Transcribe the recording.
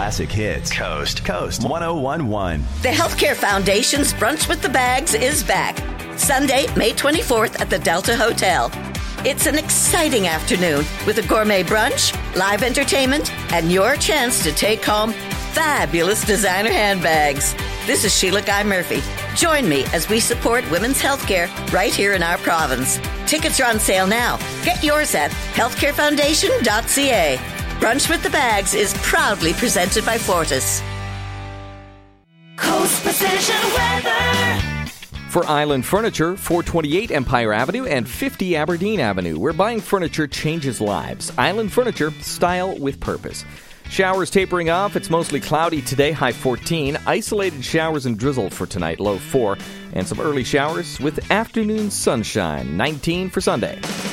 classic hits. Coast 1011. The Healthcare Foundation's Brunch with the Bags is back. Sunday, May 24th at the Delta Hotel. It's an exciting afternoon with a gourmet brunch, live entertainment, and your chance to take home fabulous designer handbags. This is Sheila Guy Murphy. Join me as we support women's healthcare right here in our province. Tickets are on sale now. Get yours at healthcarefoundation.ca. Brunch with the Bags is proudly presented by Fortis. Coast Precision Weather. For Island Furniture, 428 Empire Avenue and 50 Aberdeen Avenue, where buying furniture changes lives. Island Furniture, style with purpose. Showers tapering off. It's mostly cloudy today, high 14. Isolated showers and drizzle for tonight, low 4. And some early showers with afternoon sunshine, 19 for Sunday.